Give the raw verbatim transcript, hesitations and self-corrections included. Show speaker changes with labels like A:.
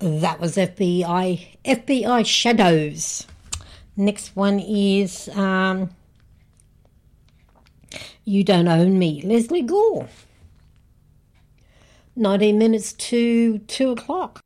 A: That was F B I, F B I Shadows. Next one is um, You Don't Own Me, Leslie Gore. nineteen minutes to two o'clock.